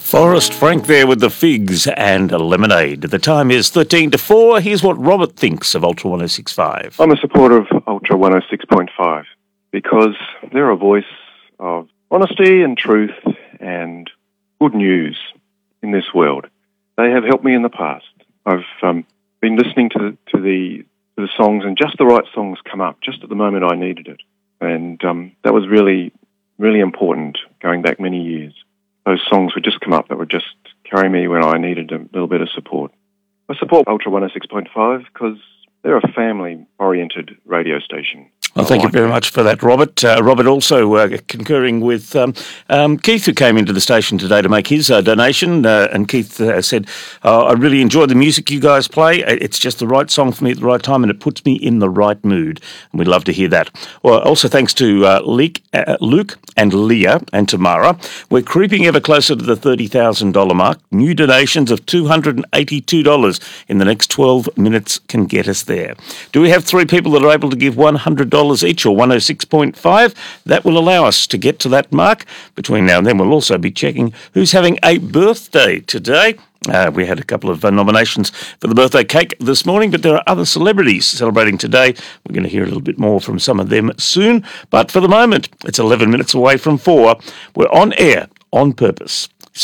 Forrest Frank there with the Figs and a Lemonade. The time is 13 to 4. Here's what Robert thinks of Ultra 106.5. I'm a supporter of Ultra 106.5 because they're a voice of honesty and truth and good news in this world. They have helped me in the past. I've been listening to the songs, and just the right songs come up just at the moment I needed it. And that was really, really important going back many years. Those songs would just come up that would just carry me when I needed a little bit of support. I support Ultra 106.5 because they're a family-oriented radio station. Well, thank you very much for that, Robert. Robert also concurring with Keith, who came into the station today to make his donation. And Keith said, I really enjoy the music you guys play. It's just the right song for me at the right time, and it puts me in the right mood. And we'd love to hear that. Well, also thanks to Luke and Leah and Tamara. We're creeping ever closer to the $30,000 mark. New donations of $282 in the next 12 minutes can get us there. Do we have three people that are able to give $100 each, or 106.5? That will allow us to get to that mark. Between now and then, we'll also be checking who's having a birthday today. We had a couple of nominations for the birthday cake this morning, but there are other celebrities celebrating today. We're going to hear a little bit more from some of them soon. But for the moment, it's 11 minutes away from 4. We're on air on purpose.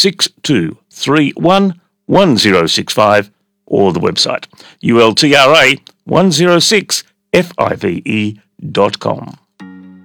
6231 1065 or the website ultra106five.com.